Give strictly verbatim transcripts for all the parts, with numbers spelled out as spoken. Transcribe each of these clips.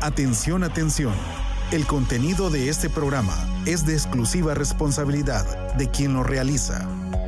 Atención, atención. El contenido de este programa es de exclusiva responsabilidad de quien lo realiza.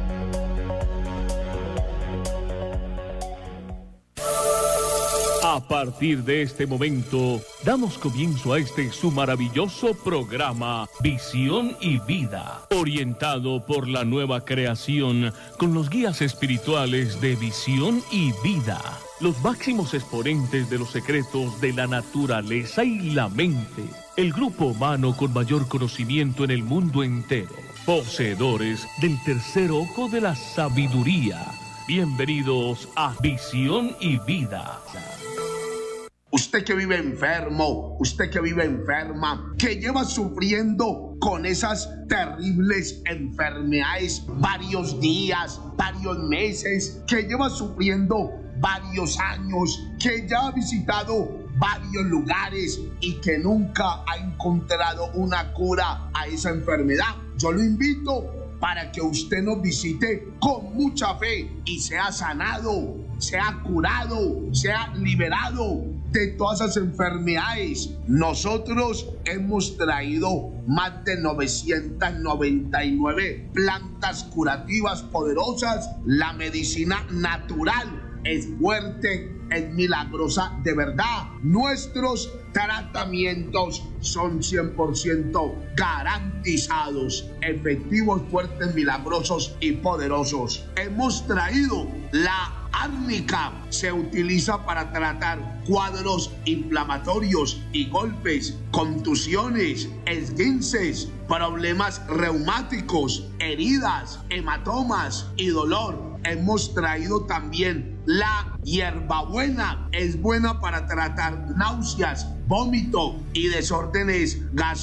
A partir de este momento, damos comienzo a este su maravilloso programa Visión y Vida, orientado por la nueva creación con los guías espirituales de Visión y Vida, los máximos exponentes de los secretos de la naturaleza y la mente, el grupo humano con mayor conocimiento en el mundo entero, poseedores del tercer ojo de la sabiduría. Bienvenidos a Visión y Vida. Usted que vive enfermo, usted que vive enferma, que lleva sufriendo con esas terribles enfermedades varios días, varios meses, que lleva sufriendo varios años, que ya ha visitado varios lugares y que nunca ha encontrado una cura a esa enfermedad. Yo lo invito para que usted nos visite con mucha fe y sea sanado, sea curado, sea liberado de todas esas enfermedades. Nosotros hemos traído más de novecientas noventa y nueve plantas curativas poderosas. La medicina natural es fuerte, es milagrosa de verdad. Nuestros tratamientos son cien por ciento garantizados, efectivos, fuertes, milagrosos y poderosos. Hemos traído la árnica, se utiliza para tratar cuadros inflamatorios y golpes, contusiones, esguinces, problemas reumáticos, heridas, hematomas y dolor. Hemos traído también la hierbabuena, es buena para tratar náuseas, vómito y desórdenes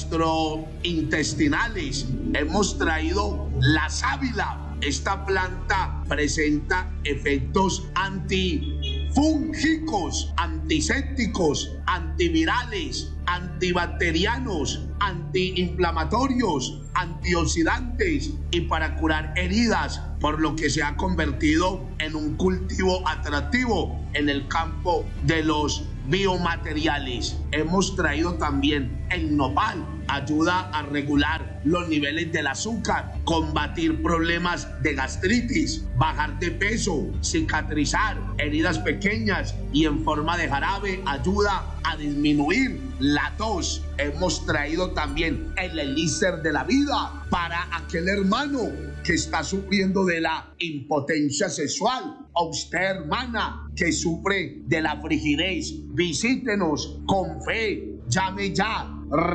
gastrointestinales. Hemos traído la sábila. Esta planta presenta efectos antifúngicos, antisépticos, antivirales, antibacterianos, antiinflamatorios, antioxidantes y para curar heridas, por lo que se ha convertido en un cultivo atractivo en el campo de los biomateriales. Hemos traído también el nopal, ayuda a regular los niveles del azúcar, combatir problemas de gastritis, bajar de peso, cicatrizar heridas pequeñas y en forma de jarabe ayuda a disminuir la tos. Hemos traído también el elixir de la vida para aquel hermano que está sufriendo de la impotencia sexual, o usted, hermana, que sufre de la frigidez. Visítenos con fe, llame ya,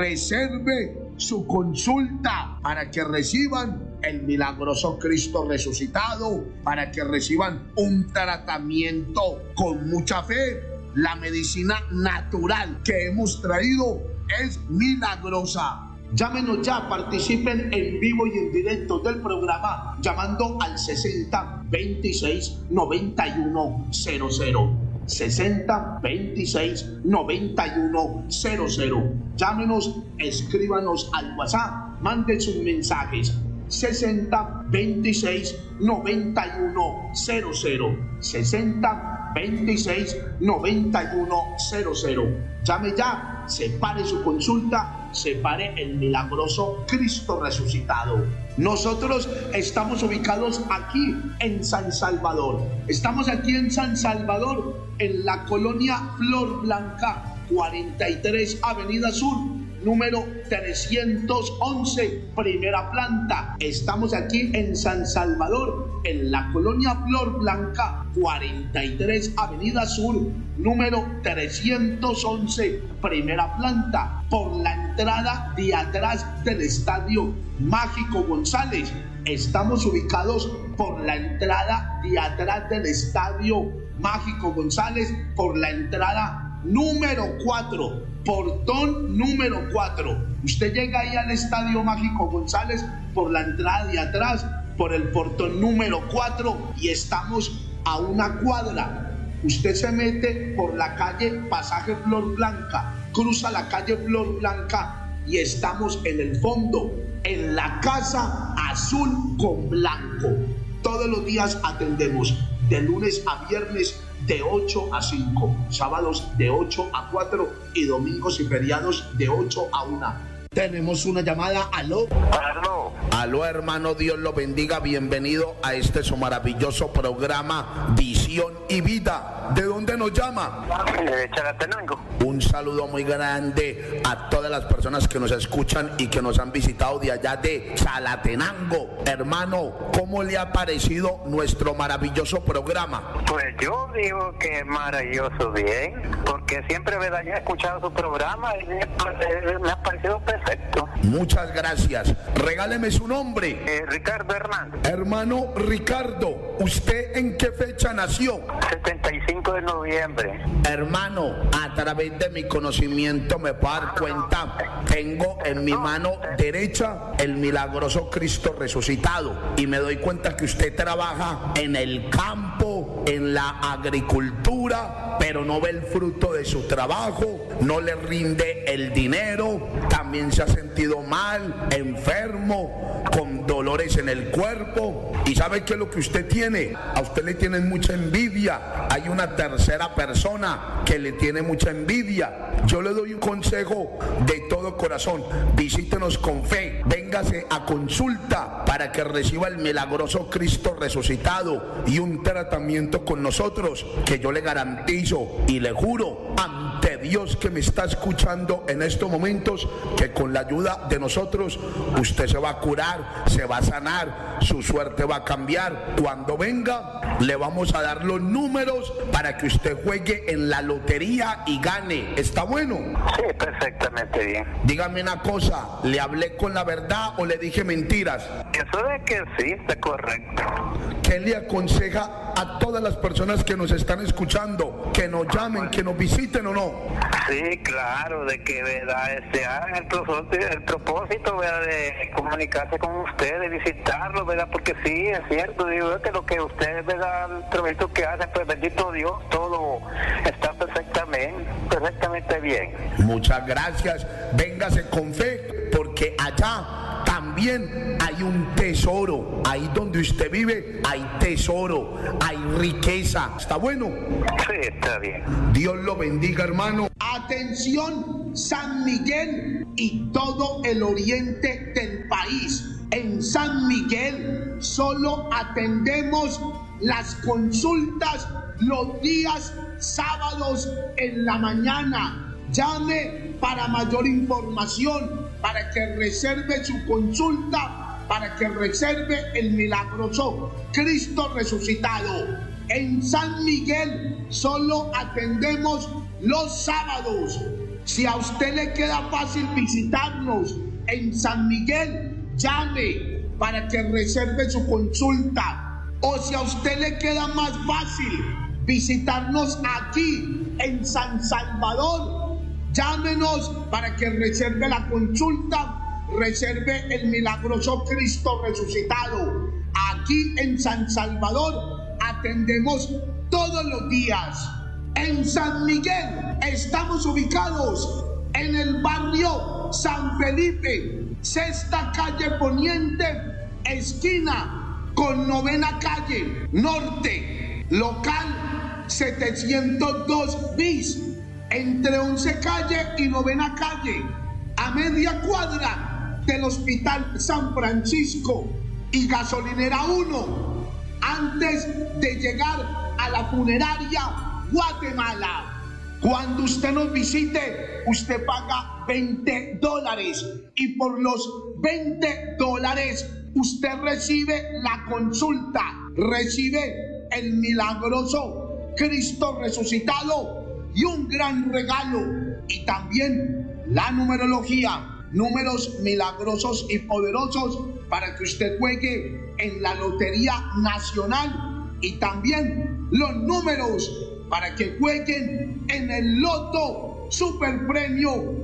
reserve su consulta para que reciban el milagroso Cristo resucitado, para que reciban un tratamiento con mucha fe. La medicina natural que hemos traído es milagrosa. Llámenos ya, participen en vivo y en directo del programa llamando al sesenta veintiséis noventa y uno cero cero. sesenta veintiséis noventa y uno cero cero. Llámenos, escríbanos al WhatsApp, manden sus mensajes. sesenta veintiséis noventa y uno cero cero. sesenta veintiséis noventa y uno cero cero. Llame ya, separe su consulta, separe el milagroso Cristo resucitado. Nosotros estamos ubicados aquí en San Salvador. Estamos aquí en San Salvador, en la colonia Flor Blanca, cuarenta y tres Avenida Sur, número trescientos once, primera planta. Estamos aquí en San Salvador, en la colonia Flor Blanca, cuarenta y tres Avenida Sur, número trescientos once, primera planta, por la entrada de atrás del Estadio Mágico González. Estamos ubicados por la entrada de atrás del Estadio Mágico González, por la entrada número cuatro, portón número cuatro. Usted llega ahí al Estadio Mágico González por la entrada de atrás, por el portón número cuatro, y estamos a una cuadra. Usted se mete por la calle Pasaje Flor Blanca, cruza la calle Flor Blanca y estamos en el fondo, en la casa azul con blanco. Todos los días atendemos de lunes a viernes de ocho a cinco, sábados de ocho a cuatro y domingos y feriados de ocho a una. Tenemos una llamada. Aló. Aló. Aló, hermano, Dios lo bendiga. Bienvenido a este su maravilloso programa Visión y Vida. ¿De dónde nos llama? De Chalatenango. Un saludo muy grande a todas las personas que nos escuchan y que nos han visitado de allá de Chalatenango. Hermano, ¿cómo le ha parecido nuestro maravilloso programa? Pues yo digo que es maravilloso, bien, porque siempre ¿verdad? Yo he escuchado su programa y me, me ha parecido perfecto. Muchas gracias. Regáleme su nombre. Eh, Ricardo Hernández. Hermano Ricardo, ¿usted en qué fecha nació? setenta y cinco de noviembre. Hermano, a través de mi conocimiento me puedo dar cuenta, tengo en mi mano derecha el milagroso Cristo resucitado y me doy cuenta que usted trabaja en el campo, en la agricultura, pero no ve el fruto de su trabajo, no le rinde el dinero, también se ha sentido mal, enfermo, con dolores en el cuerpo. ¿Y sabe qué es lo que usted tiene? A usted le tienen mucha envidia. Hay una tercera persona que le tiene mucha envidia. Yo le doy un consejo de todo corazón: visítenos con fe, véngase a consulta para que reciba el milagroso Cristo resucitado y un tratamiento con nosotros que yo le garantizo y le juro ante Dios que me está escuchando en estos momentos que con la ayuda de nosotros usted se va a curar, se va a sanar, su suerte va a cambiar. Cuando venga le vamos a dar los números para que usted juegue en la lotería y gane. ¿Está bueno? Sí, perfectamente bien. Dígame una cosa, ¿le hablé con la verdad o le dije mentiras? Eso de que sí, está correcto. ¿Qué le aconseja a todas las personas que nos están escuchando? Que nos llamen, que nos visiten o no. Sí, claro, de que verdad este hagan el propósito, el propósito ¿verdad? De comunicarse con usted, de visitarlo, verdad, porque sí, es cierto, digo que lo que ustedes verdad, el trabajo que hacen, pues bendito Dios, todo está perfectamente, perfectamente bien. Muchas gracias, véngase con fe, porque allá también hay un tesoro. Ahí donde usted vive hay tesoro, hay riqueza. ¿Está bueno? Sí, está bien. Dios lo bendiga, hermano. Atención, San Miguel y todo el oriente del país. En San Miguel solo atendemos las consultas los días sábados en la mañana. Llame para mayor información, para que reserve su consulta, para que reserve el milagroso Cristo resucitado. En San Miguel solo atendemos los sábados. Si a usted le queda fácil visitarnos en San Miguel, llame para que reserve su consulta. O si a usted le queda más fácil visitarnos aquí en San Salvador, llámenos para que reserve la consulta, reserve el milagroso Cristo resucitado. Aquí en San Salvador atendemos todos los días. En San Miguel estamos ubicados en el barrio San Felipe, sexta calle poniente, esquina con novena calle norte, local setecientos dos bis, entre once calle y novena calle, a media cuadra del Hospital San Francisco y Gasolinera uno, antes de llegar a la funeraria Guatemala. Cuando usted nos visite, usted paga veinte dólares y por los veinte dólares usted recibe la consulta, recibe el milagroso Cristo resucitado y un gran regalo, y también la numerología, números milagrosos y poderosos para que usted juegue en la Lotería Nacional, y también los números para que jueguen en el Loto Super Premio